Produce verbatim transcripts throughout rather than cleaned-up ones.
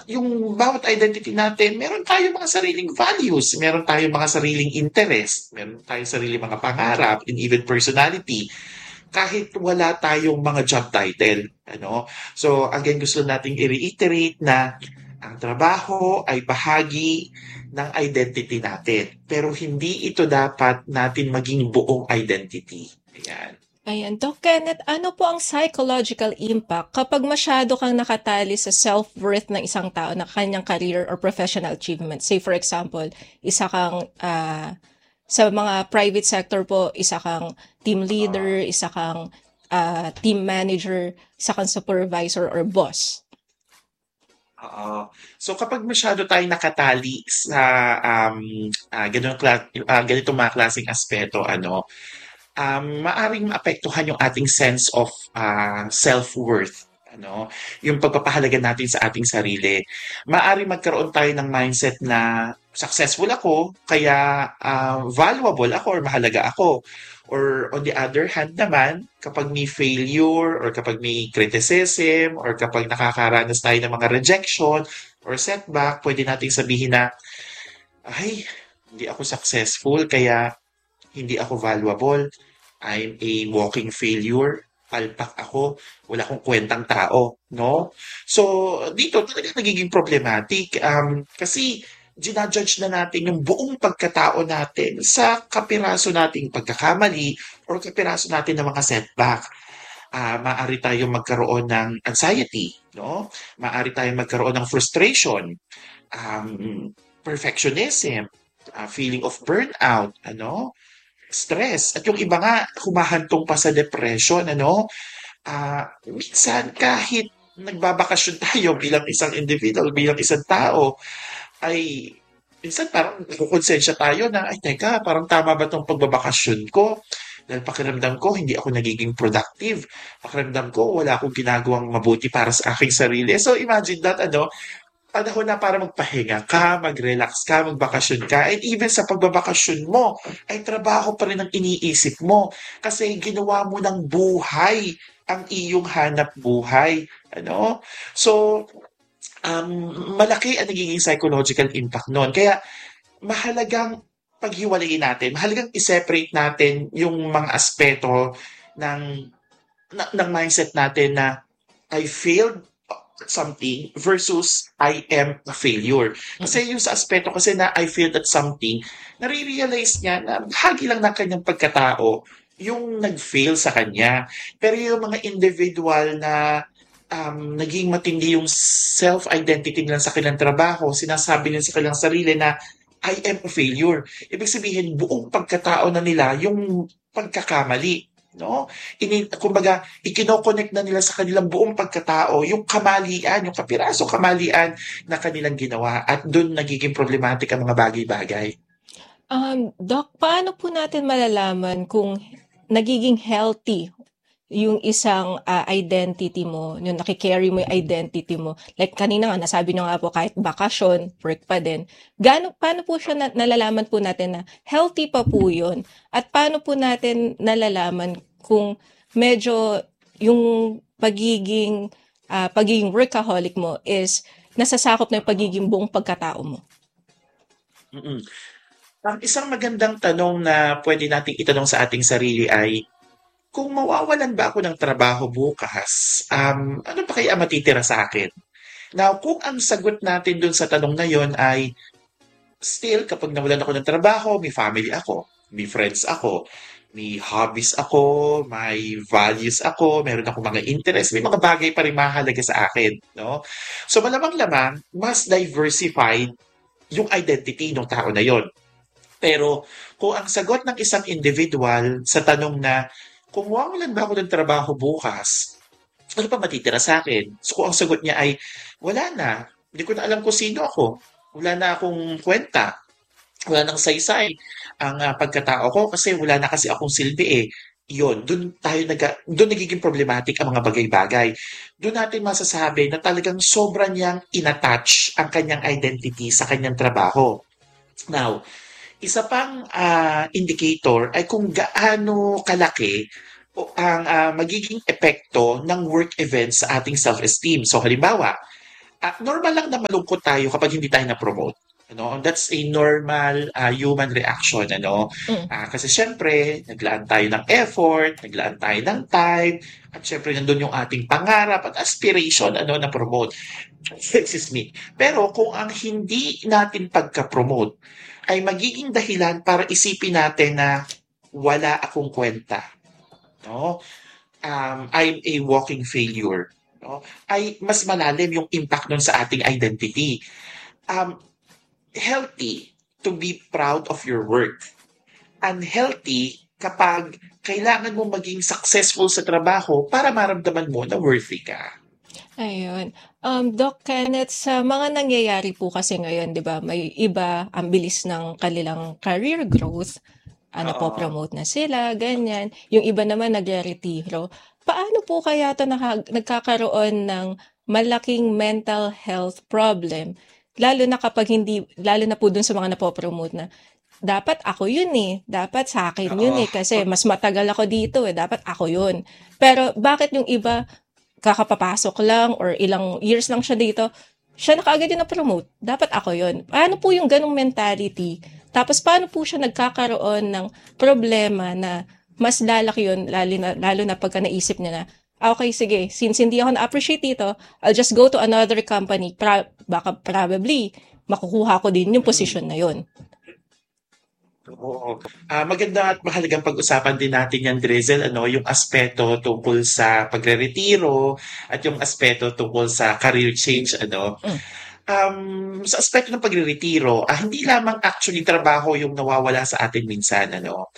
yung bawat identity natin, meron tayong mga sariling values, meron tayong mga sariling interest, meron tayong sariling mga pangarap, and even personality, kahit wala tayong mga job title, ano? So, again, gusto nating i-reiterate na ang trabaho ay bahagi ng identity natin. Pero hindi ito dapat natin maging buong identity. Ayan. Ayan, Doc Kenneth, ano po ang psychological impact kapag masyado kang nakatali sa self-worth ng isang tao na kanyang career or professional achievement? Say for example, isa kang ah, sa mga private sector po, isa kang team leader, Uh, isa kang ah, team manager, isa kang supervisor or boss. Oo. So kapag masyado tayong nakatali sa um, ah, ganun kla- ah, ganitong mga klaseng aspeto, ano, um, maaring maapektuhan yung ating sense of ah, self-worth. Ano, yung pagpapahalaga natin sa ating sarili. Maaring magkaroon tayo ng mindset na successful ako, kaya ah, valuable ako or mahalaga ako. Or on the other hand naman, kapag may failure or kapag may criticism or kapag nakakaranas tayo ng mga rejection or setback, pwede nating sabihin na, ay, hindi ako successful, kaya hindi ako valuable. I'm a walking failure. Palpak ako. Wala akong kwentang tao, no? So, dito talaga nagiging problematic. Um, kasi ginajudge na natin yung buong pagkatao natin sa kapiraso nating pagkakamali or kapiraso natin ng mga setback. Ah, maaari tayong magkaroon ng anxiety, no? Maaari tayong magkaroon ng frustration, um, perfectionism, ah, feeling of burnout, ano? Stress. At yung iba nga, humahantong pa sa depression, ano? Ah, minsan kahit nagbabakasyon tayo bilang isang individual, bilang isang tao, ay minsan parang nakukonsensya tayo na, ay teka, parang tama ba itong pagbabakasyon ko? Dahil pakiramdam ko, hindi ako nagiging productive. Pakiramdam ko, wala akong ginagawang mabuti para sa aking sarili. So imagine that, ano, panahon na para magpahinga ka, mag-relax ka, magbakasyon ka. And even sa pagbabakasyon mo, ay trabaho pa rin ang iniisip mo. Kasi ginawa mo ng buhay ang iyong hanap buhay. Ano? So, um, malaki ang nagiging psychological impact nun. Kaya mahalagang paghiwalayin natin, mahalagang i-separate natin yung mga aspeto ng, ng, ng mindset natin na I failed something versus I am a failure. Mm. Kasi yung sa aspeto kasi na I failed at something, nare-realize niya na bahagi lang ng kanyang pagkatao yung nag-fail sa kanya. Pero yung mga individual na um, naging matindi yung self-identity nila sa kanilang trabaho, sinasabi nila sa kanilang sarili na I am a failure. Ibig sabihin, buong pagkatao na nila yung pagkakamali. No? Ini, kumbaga, ikino-connect na nila sa kanilang buong pagkatao yung kamalian, yung kapiraso kamalian na kanilang ginawa at doon nagiging problematic ang mga bagay-bagay. Um, Doc, paano po natin malalaman kung nagiging healthy yung isang ah, identity mo, yung nakikarry mo yung identity mo? Like kanina nga, nasabi nyo nga po, kahit bakasyon, work pa din. Gaano, paano po siya na- nalalaman po natin na healthy pa po yun? At paano po natin nalalaman kung medyo yung pagiging, ah, pagiging workaholic mo is nasasakop na yung pagiging buong pagkatao mo? Mm-mm. Ang isang magandang tanong na pwede nating itanong sa ating sarili ay, kung mawawalan ba ako ng trabaho bukas, um, ano pa kaya matitira sa akin? Now, kung ang sagot natin dun sa tanong na yon ay, still, kapag nawalan ako ng trabaho, may family ako, may friends ako, may hobbies ako, may values ako, meron ako mga interest, may mga bagay pa rin mahalaga sa akin, no? So malamang-lamang, mas diversified yung identity ng tao na yon. Pero kung ang sagot ng isang individual sa tanong na, kung mawawalan ba ako ng trabaho bukas, ano pa matitira sa akin? So kung ang sagot niya ay, wala na, hindi ko na alam kung sino ako, wala na akong kwenta, wala nang saysay ang ah, pagkatao ko kasi wala na kasi akong silbi eh. Yun, doon tayo nag doon nagiging problematic ang mga bagay-bagay. Doon natin masasabi na talagang sobra niyang inattach ang kanyang identity sa kanyang trabaho. Now, isa pang ah, indicator ay kung gaano kalaki o ang ah, magiging epekto ng work events sa ating self-esteem. So halimbawa, Ah, normal lang na malungkot tayo kapag hindi tayo na-promote. Ano? That's a normal ah, human reaction. Ano? Mm. Ah, kasi syempre, naglaan tayo ng effort, naglaan tayo ng time, at syempre nandun yung ating pangarap at aspiration ano, na promote. Excuse me. Pero kung ang hindi natin pagka-promote ay magiging dahilan para isipin natin na wala akong kwenta, no? Um, I'm a walking failure, no? Ay mas malalim yung impact nun sa ating identity. Um, Healthy to be proud of your work. Unhealthy kapag kailangan mo maging successful sa trabaho para maramdaman mo na worthy ka. Ayun. Um, Doc Kenneth, sa mga nangyayari po kasi ngayon, di ba, may iba, ang bilis ng kanilang career growth, ano po, Oo. promote na sila, ganyan. Yung iba naman nagre-retiro. Paano po kaya ito naka- nagkakaroon ng malaking mental health problem? Lalo na kapag hindi, lalo na po dun sa mga napopromote na, dapat ako yun eh. Dapat sa akin yun Oo. eh. Kasi mas matagal ako dito eh. Dapat ako yun. Pero bakit yung iba, kakapapasok lang or ilang years lang siya dito, siya na kaagad yung na-promote. Dapat ako yun. Paano po yung ganong mentality? Tapos paano po siya nagkakaroon ng problema na mas lalaki yun, lalo na, lalo na pagka naisip niya na, ah, okay, sige, since hindi ako na-appreciate dito, I'll just go to another company. Pra- baka probably, makukuha ko din yung Mm. position na yun. Oo. Ah, maganda at mahalagang pag-usapan din natin yan, Drizzle, ano, yung aspeto tungkol sa pagreretiro at yung aspeto tungkol sa career change, ano. Mm. Um, sa aspeto ng pagreretiro, ah, hindi lamang actually trabaho yung nawawala sa atin minsan, ano.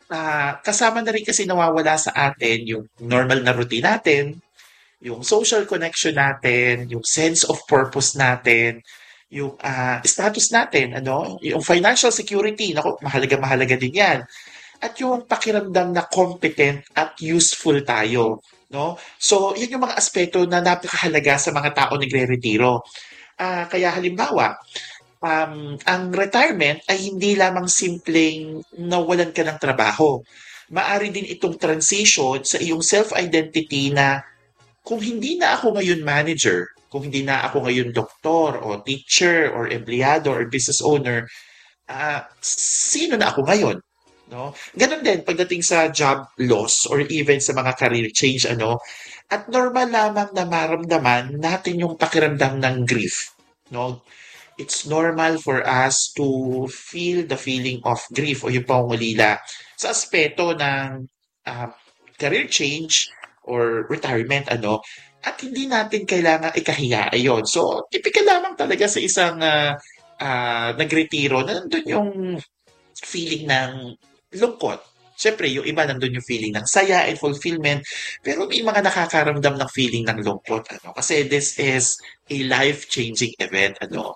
Ah, kasama na rin kasi nawawala sa atin yung normal na routine natin, yung social connection natin, yung sense of purpose natin, yung ah, status natin, ano, yung financial security, naku, mahalaga-mahalaga din yan. At yung pakiramdam na competent at useful tayo, no? So, yun yung mga aspeto na napakahalaga sa mga tao nagre-retiro. Ah, kaya halimbawa, um, ang retirement ay hindi lamang simpleng nawalan ka ng trabaho. Maari din itong transition sa iyong self-identity na kung hindi na ako ngayon manager, kung hindi na ako ngayon doktor o teacher or empleyado or business owner, ah, sino na ako ngayon? No? Ganon din pagdating sa job loss or even sa mga career change, ano, at normal lamang na maramdaman natin yung pakiramdam ng grief. No? It's normal for us to feel the feeling of grief o yung pangungulila sa aspeto ng ah, career change or retirement, ano, at hindi natin kailangan ikahiya ayon. So, typical lamang talaga sa isang ah, ah, nagretiro na nandun yung feeling ng lungkot. Siyempre, yung iba nandun yung feeling ng saya and fulfillment, pero may mga nakakaramdam ng feeling ng lungkot, ano, kasi this is a life-changing event, ano.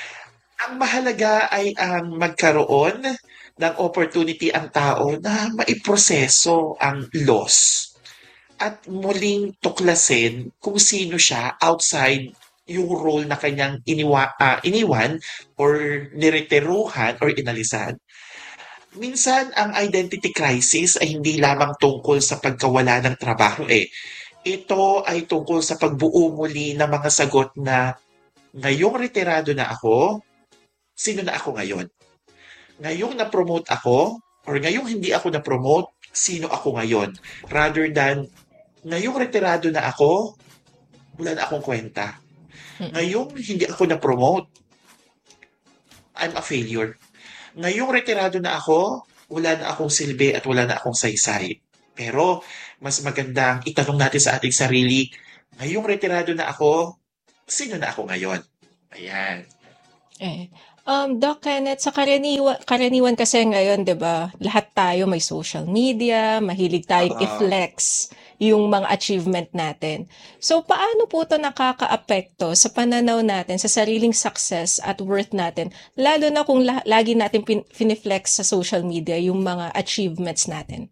Ang mahalaga ay ang magkaroon ng opportunity ang tao na maiproseso ang loss at muling tuklasin kung sino siya outside yung role na kanyang iniwa, ah, iniwan or niretiruhan or inalisan. Minsan, ang identity crisis ay hindi lamang tungkol sa pagkawala ng trabaho eh. Ito ay tungkol sa pagbuo muli ng mga sagot na ngayong retirado na ako, sino na ako ngayon? Ngayong na-promote ako or ngayong hindi ako na-promote, sino ako ngayon? Rather than ngayong retirado na ako, wala na akong kwenta. Mm. Ngayong hindi ako na-promote, I'm a failure. Ngayong retirado na ako, wala na akong silbi at wala na akong saysay. Pero mas magandang itanong natin sa ating sarili, ngayong retirado na ako, sino na ako ngayon? Ayan. Eh, um, Doc Kenneth, sa karaniwan, karaniwan kasi ngayon, di ba, lahat tayo may social media, mahilig tayong Oo. i-flex yung mga achievement natin. So, paano po ito nakaka-apekto sa pananaw natin, sa sariling success at worth natin, lalo na kung la- lagi natin pin- finiflex sa social media yung mga achievements natin?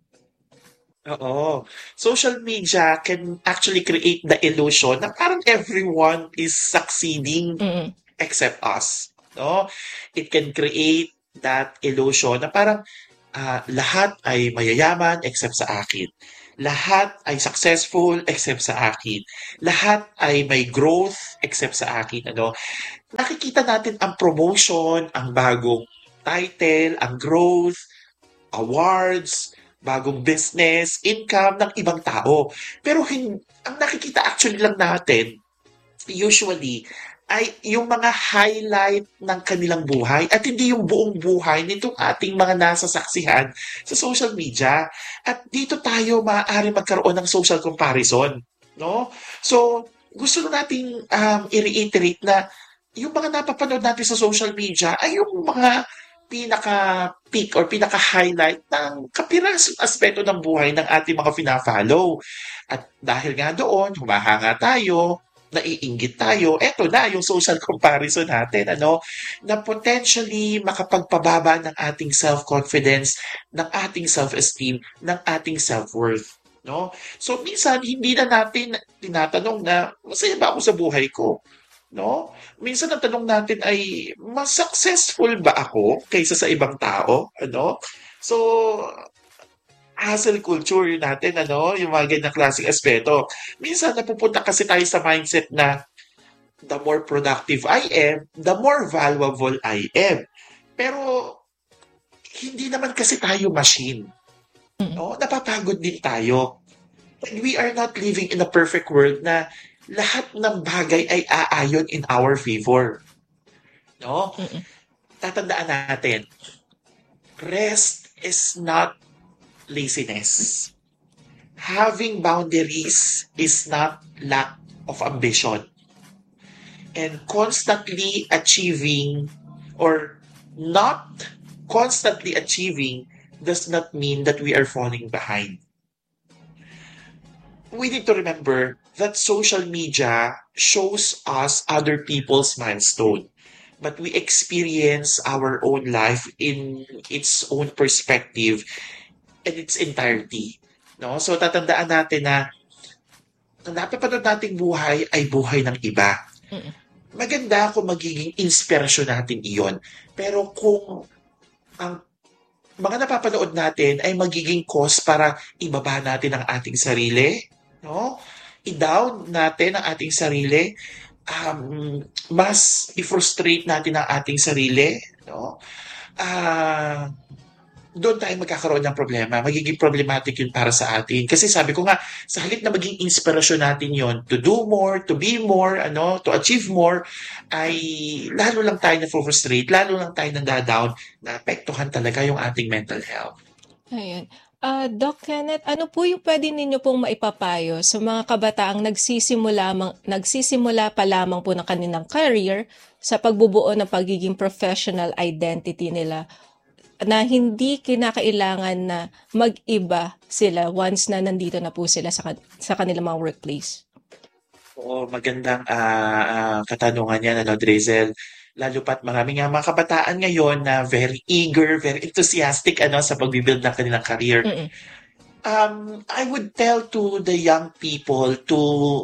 Oo. Social media can actually create the illusion na parang everyone is succeeding Mm. except us, no? It can create that illusion na parang ah, lahat ay mayayaman except sa akin. Lahat ay successful except sa akin. Lahat ay may growth except sa akin. Ano? Nakikita natin ang promotion, ang bagong title, ang growth, awards, bagong business, income ng ibang tao. Pero hin- ang nakikita actually lang natin, usually, ay yung mga highlight ng kanilang buhay at hindi yung buong buhay nitong ating mga nasasaksihan sa social media. At dito tayo maaari magkaroon ng social comparison, no? So, gusto na nating um, i-reiterate na yung mga napapanood natin sa social media ay yung mga pinaka-peak or pinaka-highlight ng kapirasong aspeto ng buhay ng ating mga fina-follow. At dahil nga doon, humahanga tayo, naiinggit tayo, eto na yung social comparison natin, ano, na potentially makapagpababa ng ating self-confidence, ng ating self-esteem, ng ating self-worth. No? So minsan hindi na natin tinatanong na masaya ba ako sa buhay ko? No? Minsan ang tanong natin ay mas successful ba ako kaysa sa ibang tao? Ano? So hustle culture natin, ano, yung mga ganyang klaseng aspeto. Minsan napupunta kasi tayo sa mindset na the more productive I am, the more valuable I am. Pero hindi naman kasi tayo machine. Mm. No? Napapagod din tayo. And we are not living in a perfect world na lahat ng bagay ay aayon in our favor. No? Mm. Tatandaan natin, rest is not laziness. Having boundaries is not lack of ambition. And constantly achieving or not constantly achieving does not mean that we are falling behind. We need to remember that social media shows us other people's milestone, but we experience our own life in its own perspective and its entirety. No? So tatandaan natin na ang napapanood nating buhay ay buhay ng iba. Mm. Maganda kung magiging inspirasyon natin iyon. Pero kung ang mga napapanood natin ay magiging cause para ibaba natin ang ating sarili, no? I-down natin ang ating sarili, um, mas i-frustrate natin ang ating sarili, no? Ah, doon tayo magkakaroon ng problema. Magiging problematic yun para sa atin. Kasi sabi ko nga, sa halip na maging inspirasyon natin yon to do more, to be more, ano, to achieve more, ay lalo lang tayo na-frustrate, lalo lang tayo nanda-down, naapektuhan talaga yung ating mental health. Ayan. Ah, Doc Kenneth, ano po yung pwede ninyo pong maipapayo sa mga kabataang nagsisimula, mang, nagsisimula pa lamang po ng kanilang career sa pagbubuo ng pagiging professional identity nila na hindi kinakailangan na mag-iba sila once na nandito na po sila sa, sa kanilang mga workplace? Oo, magandang ah, ah, katanungan yan, ano, Drizel. Lalo pat marami nga mga kabataan ngayon na very eager, very enthusiastic ano, sa pagbibuild ng kanilang career. Mm-mm. Um, I would tell to the young people to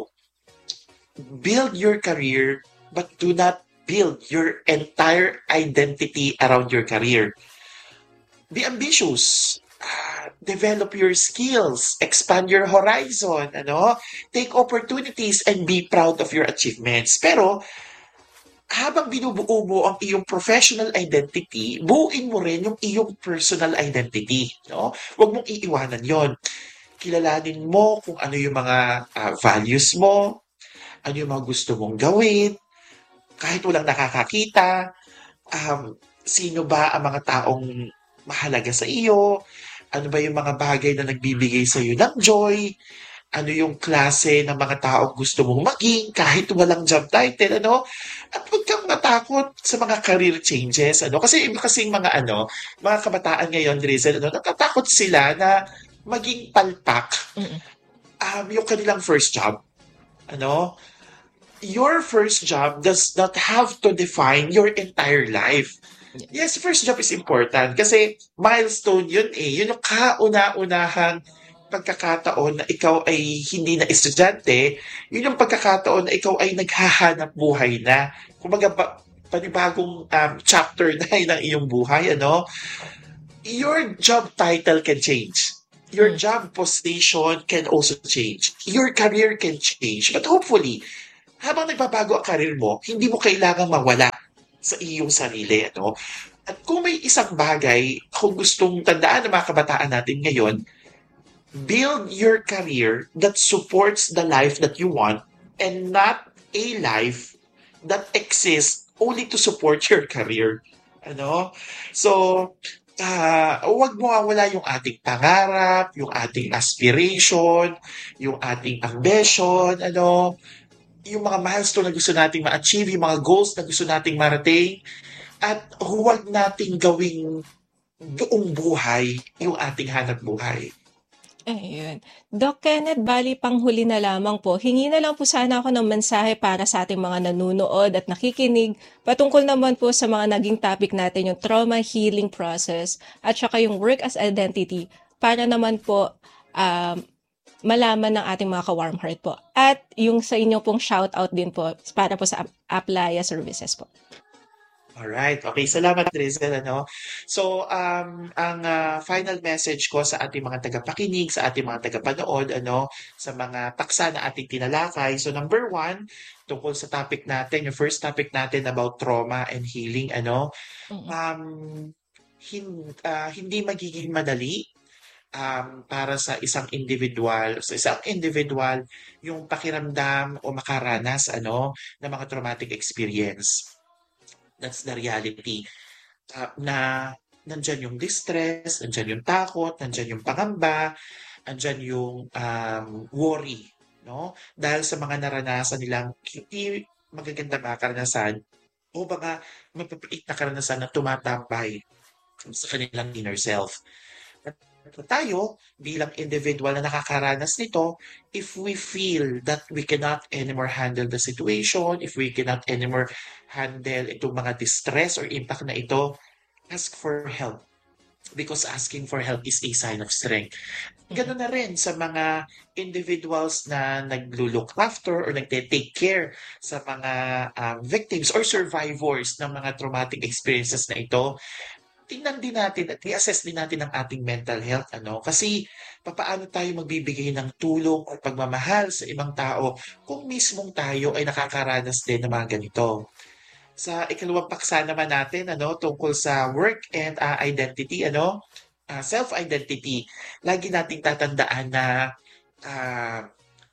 build your career, but do not build your entire identity around your career. Be ambitious. Ah, develop your skills, expand your horizon, ano? Take opportunities and be proud of your achievements. Pero habang binubuo mo ang iyong professional identity, buuin mo rin yung iyong personal identity, no? Huwag mong iiwanan 'yon. Kilalanin mo kung ano yung mga ah, values mo, ano yung mga gusto mong gawin, kahit walang nakakakita, um, sino ba ang mga taong mahalaga sa iyo, ano ba yung mga bagay na nagbibigay sa iyo ng joy, ano yung klase ng mga taong gusto mong maging kahit walang job title, ano? At huwag kang matakot sa mga career changes, ano? Kasi iba kasing mga ano, mga kabataan ngayon, Drizel, ano, natatakot sila na maging palpak Mm-mm. um, yung kanilang first job. Ano? Your first job does not have to define your entire life. Yes, first job is important kasi milestone yun eh. Yun yung kauna-unahang pagkakataon na ikaw ay hindi na estudyante. Yun yung pagkakataon na ikaw ay naghahanap buhay na. Kumbaga, pa, panibagong um, chapter na ng iyong buhay, ano? Your job title can change. Your Mm. job position can also change. Your career can change. But hopefully, habang nagbabago ang career mo, hindi mo kailangang mawala sa iyong sarili, ano? At kung may isang bagay, kung gustong tandaan ng mga kabataan natin ngayon, build your career that supports the life that you want and not a life that exists only to support your career. Ano? So, ah, huwag mawawala yung ating pangarap, yung ating aspiration, yung ating ambition, ano, yung mga milestone na gusto nating ma-achieve, yung mga goals na gusto nating marating, at huwag nating gawing buong buhay yung ating hanap buhay. Ayun. Doc Kenneth, bali panghuli na lamang po. Hingi na lang po sana ako ng mensahe para sa ating mga nanunood at nakikinig patungkol naman po sa mga naging topic natin, yung trauma healing process at saka yung work as identity para naman po um, malaman ng ating mga ka-warm heart po. At yung sa inyo pong shout out din po para po sa Aplaya Services po. Alright, okay. Salamat, Rizel. Ano? So, um, ang ah, final message ko sa ating mga tagapakinig, sa ating mga tagapanood, ano, sa mga paksa na ating tinalakay. So, number one, tungkol sa topic natin, yung first topic natin about trauma and healing, ano, Mm-mm. um, hin- ah, hindi magiging madali um, para sa isang individual, sa isang individual, yung pakiramdam o makaranas, ano, ng mga traumatic experience. That's the reality. Ah, na nandyan yung distress, nandyan yung takot, nandyan yung pangamba, nandyan yung um, worry, no? Dahil sa mga naranasan nilang hindi magaganda mga karanasan o mga mapapait na karanasan na tumatambay sa kanilang inner self. At tayo, bilang individual na nakakaranas nito, if we feel that we cannot anymore handle the situation, if we cannot anymore handle itong mga distress or impact na ito, ask for help. Because asking for help is a sign of strength. Ganoon na rin sa mga individuals na naglo-look after or nagte-take care sa mga um, victims or survivors ng mga traumatic experiences na ito. Tingnan din natin at i-assess din natin ang ating mental health, ano? Kasi papaano tayo magbibigay ng tulong at pagmamahal sa ibang tao kung mismong tayo ay nakakaranas din ng mga ganito. Sa ikalawang paksa naman natin, ano, tungkol sa work and ah, identity, ano, ah, self-identity, lagi nating tatandaan na ah,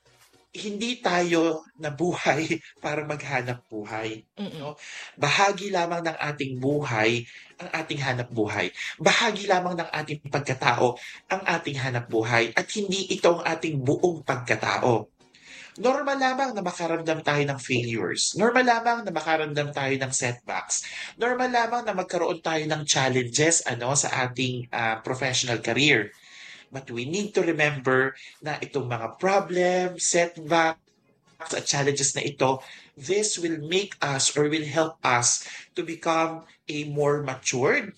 hindi tayo nabuhay para maghanap buhay. Mm-mm. No? Bahagi lamang ng ating buhay ang ating hanap buhay. Bahagi lamang ng ating pagkatao ang ating hanap buhay at hindi ito ang ating buong pagkatao. Normal lamang na makaramdam tayo ng failures. Normal lamang na makaramdam tayo ng setbacks. Normal lamang na magkaroon tayo ng challenges ano sa ating ah, professional career. But we need to remember na itong mga problems, setbacks, at challenges na ito, this will make us or will help us to become a more matured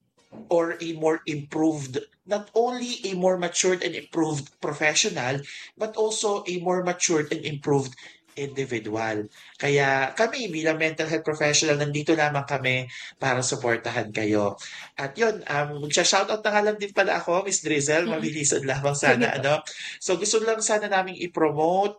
or a more improved, not only a more matured and improved professional, but also a more matured and improved individual. Kaya kami bilang mental health professional, nandito lamang kami para suportahan kayo. At yun, um, magsha-shoutout na nga lang din pala ako, Miss Drizzle, Mm-mm. mabilisan lamang Sige sana. po. Ano? So gusto lang sana naming i-promote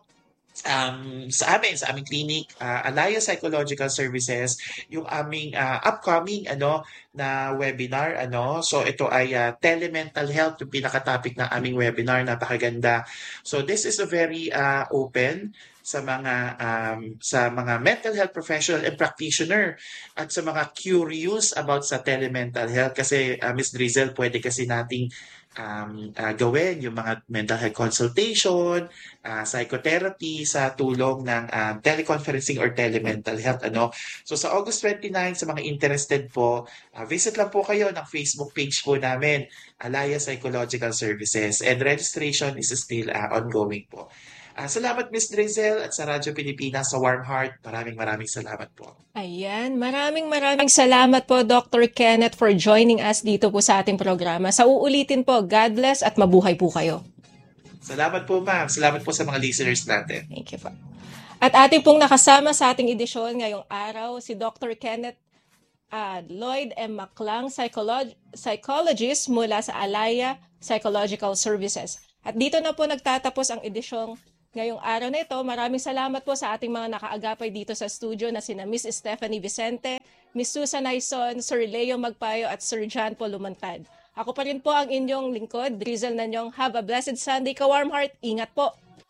um, sa amin, sa aming clinic, uh, Alaya Psychological Services, yung aming uh, upcoming ano na webinar. Ano, so ito ay uh, telemental health, yung pinaka-topic ng aming webinar, napakaganda. So this is a very uh, open sa mga um, sa mga mental health professional and practitioner at sa mga curious about sa telemental health kasi uh, Miss Drizzle, pwede kasi nating um, uh, gawin yung mga mental health consultation, ah, psychotherapy sa tulong ng ah, teleconferencing or telemental health. Ano? So sa August twenty-nine, sa mga interested po, ah, visit lang po kayo ng Facebook page po namin, Alaya Psychological Services. And registration is still ah, ongoing po. Ah, salamat Miss Drizzle at sa Radyo Pilipinas sa Warm Heart. Maraming maraming salamat po. Ayan, maraming maraming salamat po Doctor Kenneth for joining us dito po sa ating programa. Sa uulitin po, God bless at mabuhay po kayo. Salamat po ma'am. Salamat po sa mga listeners natin. Thank you po. At ating pong nakasama sa ating edisyon ngayong araw si Doctor Kenneth uh, Lloyd M. Maclang, psycholog- psychologist mula sa Alaya Psychological Services. At dito na po nagtatapos ang edisyong ngayong araw na ito. Maraming salamat po sa ating mga nakaagapay dito sa studio na sina Miss Stephanie Vicente, Miss Susan Aison, Sir Leo Magpayo at Sir John Paul Lumantad. Ako pa rin po ang inyong lingkod, Drizzle Nanyong. Have a blessed Sunday, ka-warm heart. Ingat po!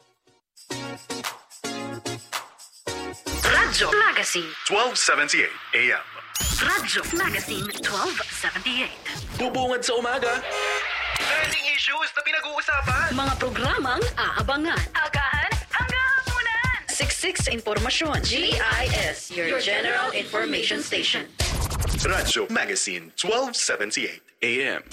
Radyo Magazine. twelve seventy-eight A M. Radyo Magazine twelve seventy-eight. Bubungad sa umaga. Trending issues na pinag-uusapan. Mga programang aabangan. Agahan hanggang hapunan. Siksik sa impormasyon. G I S, your General Information Station. Radyo Magazine twelve seventy-eight A M.